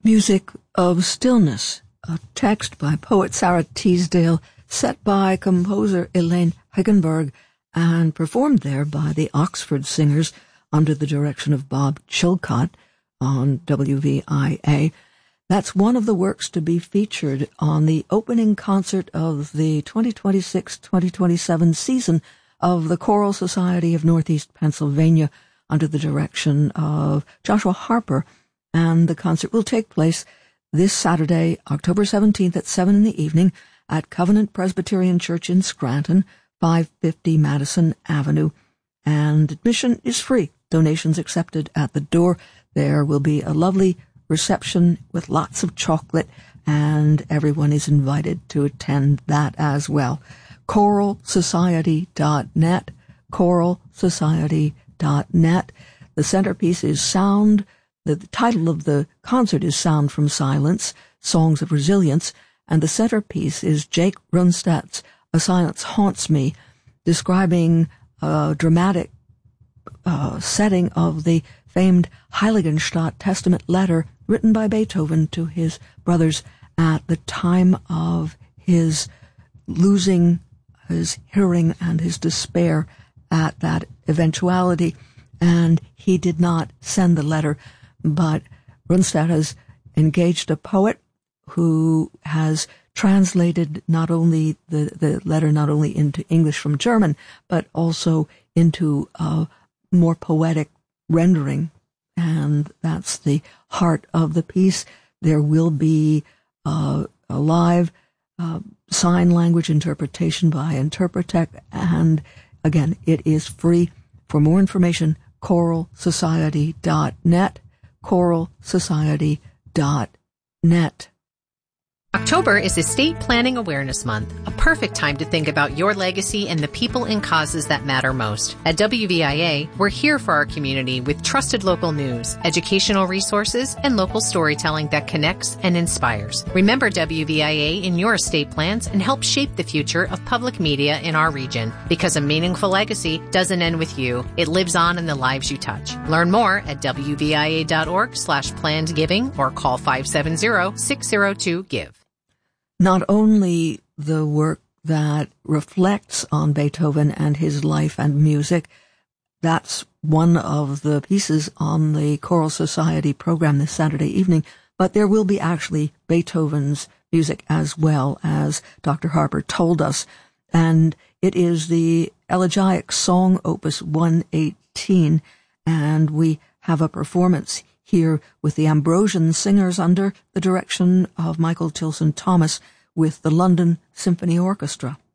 Music of Stillness, a text by poet Sarah Teasdale, set by composer Elaine Higgenberg, and performed there by the Oxford Singers under the direction of Bob Chilcott on WVIA. That's one of the works to be featured on the opening concert of the 2026-2027 season of the Choral Society of Northeast Pennsylvania under the direction of Joshua Harper, and the concert will take place this Saturday, October 17th at 7 in the evening at Covenant Presbyterian Church in Scranton, 550 Madison Avenue, and admission is free. Donations accepted at the door. There will be a lovely reception with lots of chocolate, and everyone is invited to attend that as well. ChoralSociety.net, ChoralSociety.net. The centerpiece is Sound. The title of the concert is Sound from Silence, Songs of Resilience, and the centerpiece is Jake Runstadt's A Silence Haunts Me, describing a dramatic setting of the famed Heiligenstadt Testament letter written by Beethoven to his brothers at the time of his losing his hearing and his despair at that eventuality. And he did not send the letter, but Runstadt has engaged a poet who has translated not only the letter not only into English from German, but also into a more poetic rendering. And that's the heart of the piece. There will be a live sign language interpretation by Interpretec, and again, it is free. For more information, ChoralSociety.net, ChoralSociety.net. October is Estate Planning Awareness Month, a perfect time to think about your legacy and the people and causes that matter most. At WVIA, we're here for our community with trusted local news, educational resources, and local storytelling that connects and inspires. Remember WVIA in your estate plans and help shape the future of public media in our region, because a meaningful legacy doesn't end with you. It lives on in the lives you touch. Learn more at WVIA.org/plannedgiving or call 570-602-GIVE. Not only the work that reflects on Beethoven and his life and music, that's one of the pieces on the Choral Society program this Saturday evening, but there will be actually Beethoven's music as well, as Dr. Harper told us. And it is the Elegiac Song Opus 118, and we have a performance here with the Ambrosian Singers under the direction of Michael Tilson Thomas with the London Symphony Orchestra.